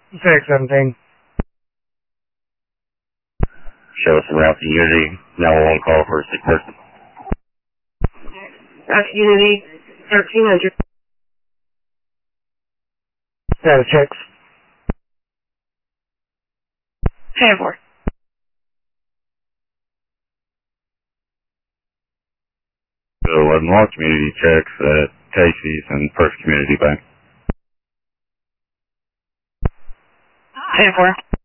617. Show us around to Unity. 911 call for a sick person. Unity, 1300. Status checks. 10-4. So 11 Law Community checks at Casey's and First Community Bank. 10-4.